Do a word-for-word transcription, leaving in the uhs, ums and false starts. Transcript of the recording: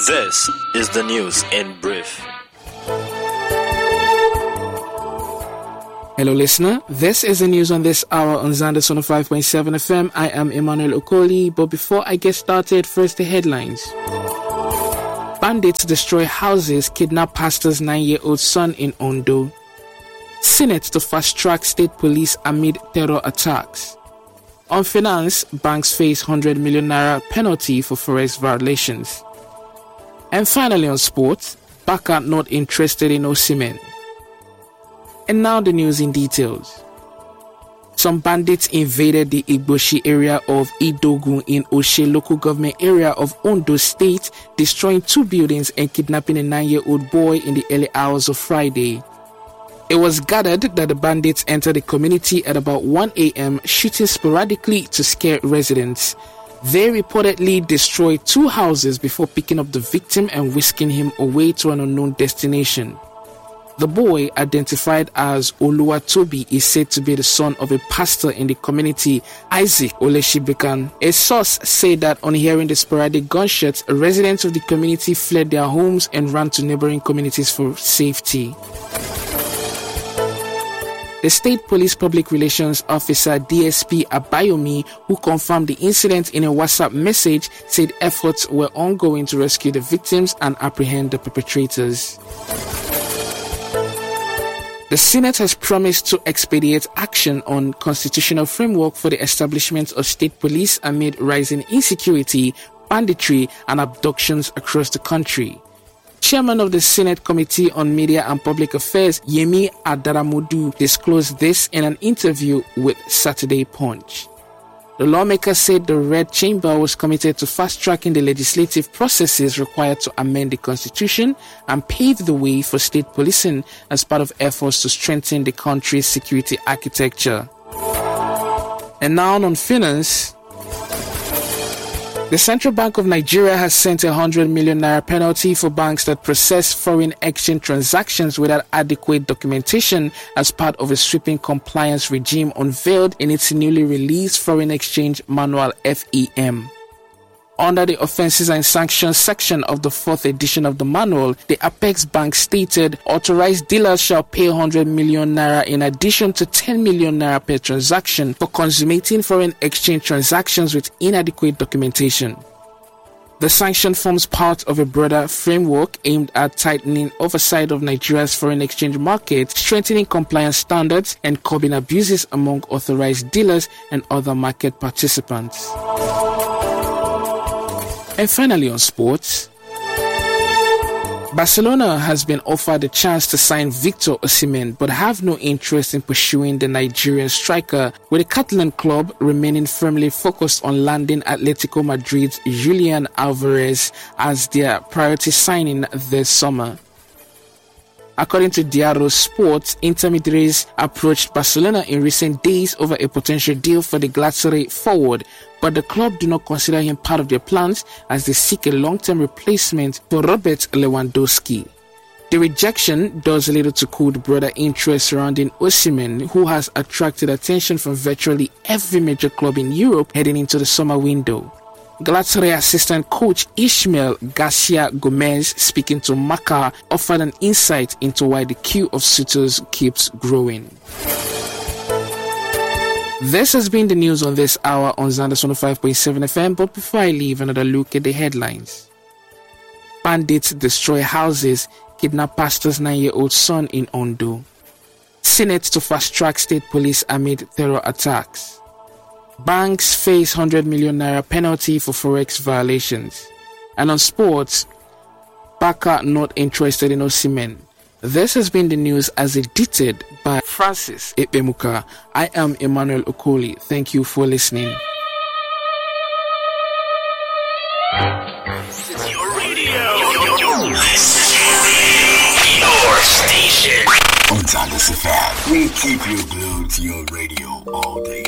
This is the news in brief. Hello listener, this is the news on this hour on Zanders one oh five point seven F M. I am Emmanuel Okoli, but before I get started, first the headlines. Bandits destroy houses, kidnap pastor's nine-year-old son in Ondo. Senate to fast-track state police amid terror attacks. On finance, banks face one hundred million naira penalty for forex violations. And finally on sports, Baka not interested in Osimhen. And now the news in details. Some bandits invaded the Igboshi area of Idogun in Oshe local government area of Ondo State, destroying two buildings and kidnapping a nine-year-old boy in the early hours of Friday. It was gathered that the bandits entered the community at about one a.m., shooting sporadically to scare residents. They reportedly destroyed two houses before picking up the victim and whisking him away to an unknown destination. The boy, identified as Oluwatobi, is said to be the son of a pastor in the community, Isaac Oleshibekan. A source said that on hearing the sporadic gunshots, residents of the community fled their homes and ran to neighboring communities for safety. The State Police Public Relations Officer D S P Abayomi, who confirmed the incident in a WhatsApp message, said efforts were ongoing to rescue the victims and apprehend the perpetrators. The Senate has promised to expedite action on constitutional framework for the establishment of state police amid rising insecurity, banditry, and abductions across the country. Chairman of the Senate Committee on Media and Public Affairs, Yemi Adaramodu, disclosed this in an interview with Saturday Punch. The lawmaker said the Red Chamber was committed to fast-tracking the legislative processes required to amend the Constitution and pave the way for state policing as part of efforts to strengthen the country's security architecture. And now on finance, the Central Bank of Nigeria has sent a one hundred million naira penalty for banks that process foreign exchange transactions without adequate documentation as part of a sweeping compliance regime unveiled in its newly released Foreign Exchange Manual F E M. Under the Offences and Sanctions section of the fourth edition of the manual, the Apex Bank stated authorized dealers shall pay one hundred million naira in addition to ten million naira per transaction for consummating foreign exchange transactions with inadequate documentation. The sanction forms part of a broader framework aimed at tightening oversight of Nigeria's foreign exchange market, strengthening compliance standards, and curbing abuses among authorized dealers and other market participants. And finally on sports, Barcelona has been offered a chance to sign Victor Osimhen but have no interest in pursuing the Nigerian striker, with the Catalan club remaining firmly focused on landing Atletico Madrid's Julian Alvarez as their priority signing this summer. According to Diario Sports, intermediaries approached Barcelona in recent days over a potential deal for the Galatasaray forward, but the club do not consider him part of their plans as they seek a long-term replacement for Robert Lewandowski. The rejection does little to cool the broader interest surrounding Osimhen, who has attracted attention from virtually every major club in Europe heading into the summer window. Galatasaray assistant coach Ismael Garcia Gomez, speaking to Marca, offered an insight into why the queue of suitors keeps growing. This has been the news on this hour on Zanders one oh five point seven F M, but before I leave, another look at the headlines. Bandits destroy houses, kidnap pastor's nine-year-old son in Ondo. Senate to fast-track state police amid terror attacks. Banks face one hundred million naira penalty for forex violations. And on sports, Baka not interested in Osimhen. This has been the news as edited by Francis Epemuka. I am Emmanuel Okoli. Thank you for listening. This is your radio. This is your station. On Zanders F M, we keep you glued to your radio all day.